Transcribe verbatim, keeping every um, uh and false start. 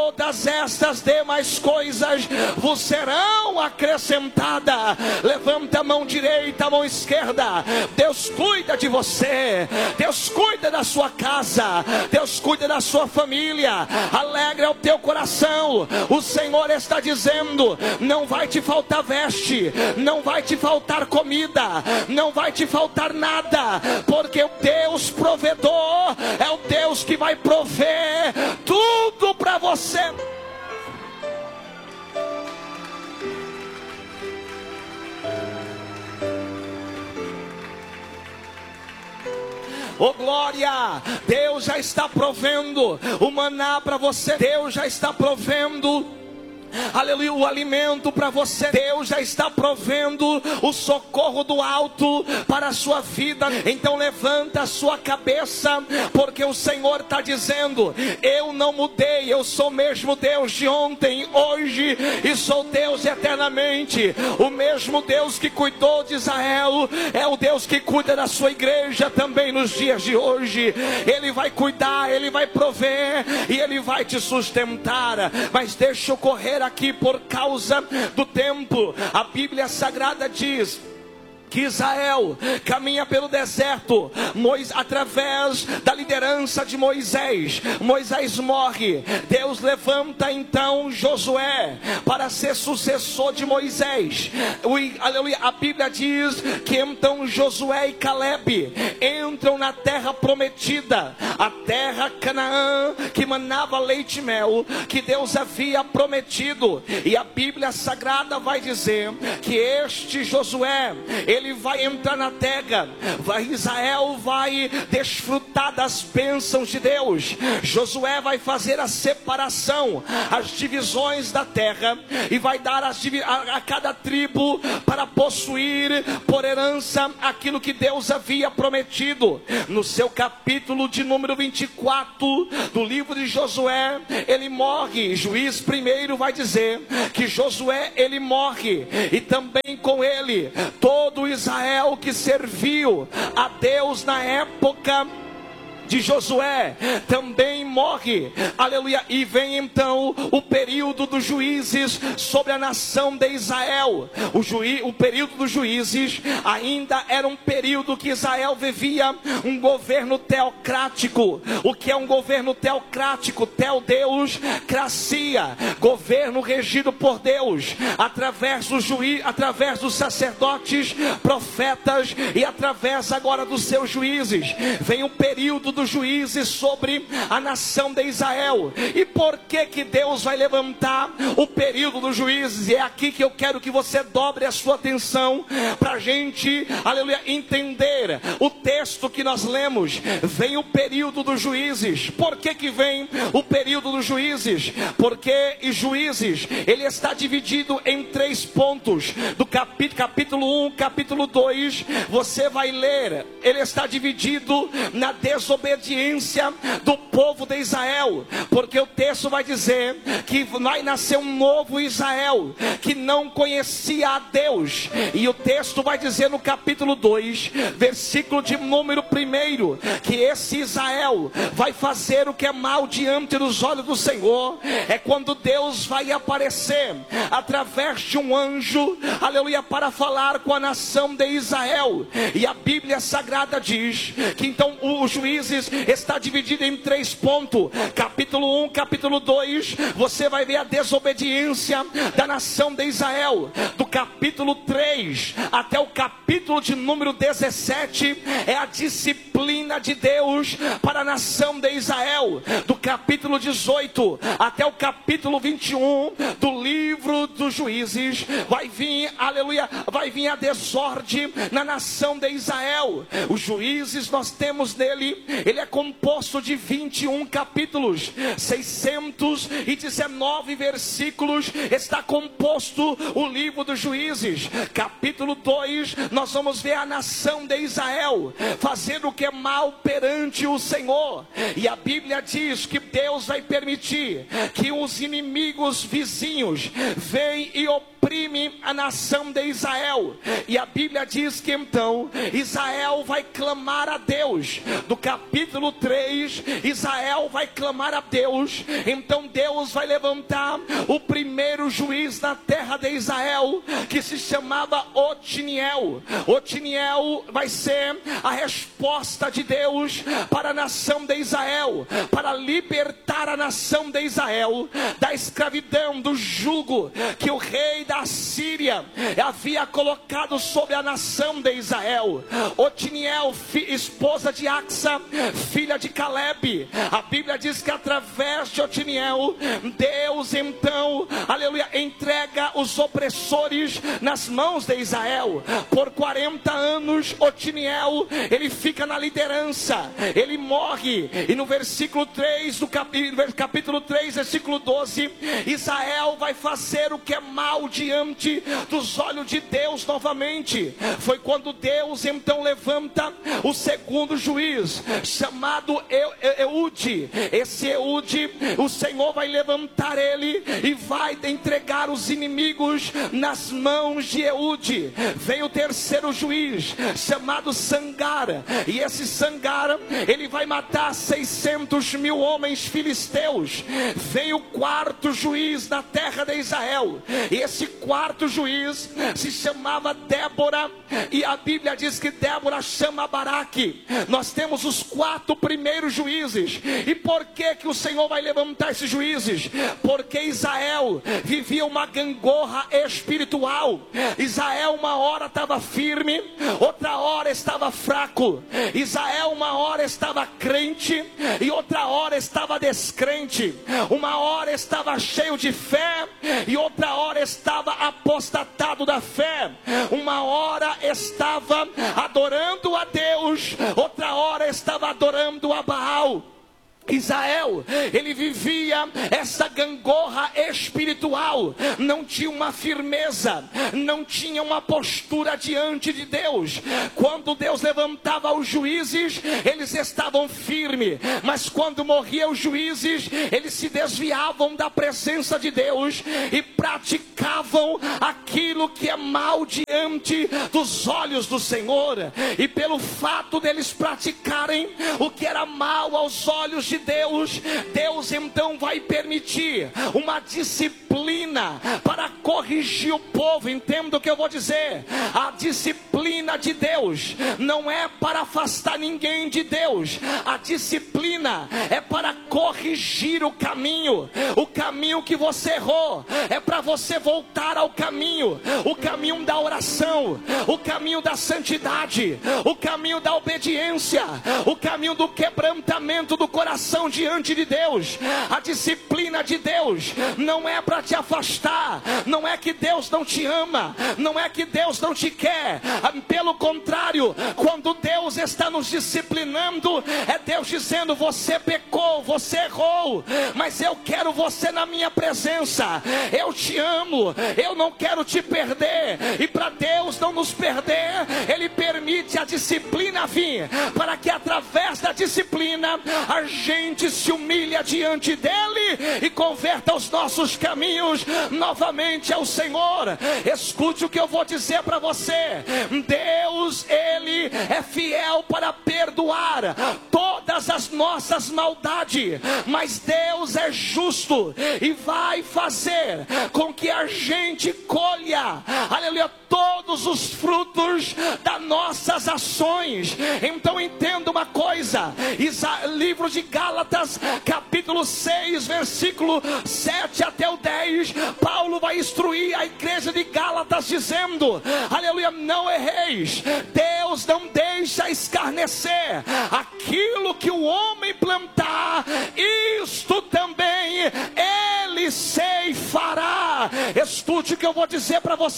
todas estas demais coisas vos serão acrescentadas. Levanta a mão direita, a mão esquerda. Deus cuida de você, Deus cuida da sua casa, Deus cuida da sua família. Alegre é o teu coração. O Senhor está dizendo: não vai te faltar veste, não vai te faltar comida, não vai te faltar nada, porque o Deus provedor é o Deus que vai prover tudo para você. Oh glória, Deus já está provendo o maná para você, Deus já está provendo, aleluia, o alimento para você. Deus já está provendo o socorro do alto para a sua vida. Então levanta a sua cabeça, porque o Senhor está dizendo: eu não mudei, eu sou o mesmo Deus de ontem, hoje e sou Deus eternamente. O mesmo Deus que cuidou de Israel é o Deus que cuida da sua igreja também nos dias de hoje. Ele vai cuidar, Ele vai prover e Ele vai te sustentar. Mas deixa eu correr aqui por causa do tempo. A Bíblia Sagrada diz que Israel caminha pelo deserto, Moisés, através da liderança de Moisés. Moisés morre, Deus levanta então Josué para ser sucessor de Moisés. O, aleluia, a Bíblia diz que então Josué e Caleb entram na terra prometida, a terra Canaã, que manava leite e mel, que Deus havia prometido. E a Bíblia Sagrada vai dizer que este Josué, ele ele vai entrar na terra, vai, Israel vai desfrutar das bênçãos de Deus. Josué vai fazer a separação, as divisões da terra, e vai dar as, a, a cada tribo para possuir por herança aquilo que Deus havia prometido. No seu capítulo de número vinte e quatro do livro de Josué, ele morre. Juiz primeiro vai dizer que Josué ele morre, e também com ele todo Israel que serviu a Deus na época de Josué também morre, aleluia. E vem então o período dos juízes sobre a nação de Israel. O, juí, o período dos juízes ainda era um período que Israel vivia um governo teocrático. O que é um governo teocrático? Teo Deus, cracia, governo regido por Deus, através dos juízes, através dos sacerdotes, profetas, e através agora dos seus juízes. Vem o período do dos juízes sobre a nação de Israel. E por que que Deus vai levantar o período dos juízes? E é aqui que eu quero que você dobre a sua atenção para a gente, aleluia, entender o texto que nós lemos. Vem o período dos juízes. Por que que vem o período dos juízes? Porque e juízes, ele está dividido em três pontos. Do capítulo, capítulo um, capítulo dois, você vai ler, ele está dividido na desobediência do povo de Israel, porque o texto vai dizer que vai nascer um novo Israel que não conhecia a Deus. E o texto vai dizer no capítulo dois, versículo de número um, que esse Israel vai fazer o que é mal diante dos olhos do Senhor. É quando Deus vai aparecer através de um anjo, aleluia, para falar com a nação de Israel. E a Bíblia Sagrada diz que então os juízes está dividido em três pontos. Capítulo um, capítulo dois, você vai ver a desobediência da nação de Israel. Do capítulo três até o capítulo de número dezessete é a disciplina de Deus para a nação de Israel. Do capítulo dezoito até o capítulo vinte e um do livro dos juízes vai vir, aleluia, vai vir a desordem na nação de Israel. Os juízes, nós temos nele, ele é composto de vinte e um capítulos, seiscentos e dezenove versículos, está composto o livro dos juízes. Capítulo dois, nós vamos ver a nação de Israel fazendo o que é é mal perante o Senhor. E a Bíblia diz que Deus vai permitir que os inimigos vizinhos venham e oprime a nação de Israel. E a Bíblia diz que então Israel vai clamar a Deus. Do capítulo três, Israel vai clamar a Deus. Então Deus vai levantar o primeiro juiz na terra de Israel, que se chamava Otiniel. Otiniel vai ser a resposta de Deus para a nação de Israel, para libertar a nação de Israel da escravidão, do jugo que o rei da Síria havia colocado sobre a nação de Israel. Otiniel, esposa de Axa, filha de Caleb. A Bíblia diz que através de Otiniel, Deus então, aleluia, entrega os opressores nas mãos de Israel. Por quarenta anos, Otiniel, ele fica na liderança, ele morre. E no versículo três do capítulo, capítulo três, versículo doze, Israel vai fazer o que é mal diante dos olhos de Deus novamente. Foi quando Deus então levanta o segundo juiz, chamado Eude. Esse Eude, o Senhor vai levantar ele e vai entregar os inimigos nas mãos de Eude. Veio o terceiro juiz, chamado Sangara, e esse Sangara, ele vai matar seiscentos mil homens filisteus. Veio o quarto juiz na terra de Israel, e esse quarto juiz se chamava Débora, e a Bíblia diz que Débora chama Baraque. Nós temos os quatro primeiros juízes. E por que que o Senhor vai levantar esses juízes? Porque Israel vivia uma gangorra espiritual. Israel uma hora estava firme, outra hora estava fraco. Israel uma hora estava crente e outra hora estava descrente. Uma hora estava cheio de fé e outra hora estava apostatado da fé. Uma hora estava adorando a Deus, outra hora estava adorando a Baal. Israel, ele vivia essa gangorra espiritual, não tinha uma firmeza, não tinha uma postura diante de Deus. Quando Deus levantava os juízes, eles estavam firmes, mas quando morriam os juízes, eles se desviavam da presença de Deus e praticavam aquilo que é mal diante dos olhos do Senhor. E pelo fato deles praticarem o que era mal aos olhos de Deus, Deus então vai permitir uma disciplina para corrigir o povo. Entenda o que eu vou dizer. A disciplina de Deus não é para afastar ninguém de Deus. A disciplina é para corrigir o caminho. O caminho que você errou é para você voltar ao caminho. O caminho da oração, o caminho da santidade, o caminho da obediência, o caminho do quebrantamento do coração diante de Deus. A disciplina de Deus não é para te afastar, não é que Deus não te ama, não é que Deus não te quer. Pelo contrário, quando Deus está nos disciplinando, é Deus dizendo: você pecou, você errou, mas eu quero você na minha presença, eu te amo, eu não quero te perder. E para Deus não nos perder, Ele permite a disciplina vir, para que através da disciplina a gente se humilha diante dele e converta os nossos caminhos novamente ao Senhor. Escute o que eu vou dizer para você. Deus, Ele é fiel para perdoar todas as nossas maldades, mas Deus é justo e vai fazer com que a gente colha, aleluia, todos os frutos das nossas ações. Então entenda uma coisa, Isa, livro de Gálatas, capítulo seis, versículo sete até o dez, Paulo vai instruir a igreja de Gálatas dizendo: aleluia, não erreis, Deus não deixa escarnecer, aquilo que o homem plantar, isto também ele ceifará. Estude o que eu vou dizer para você.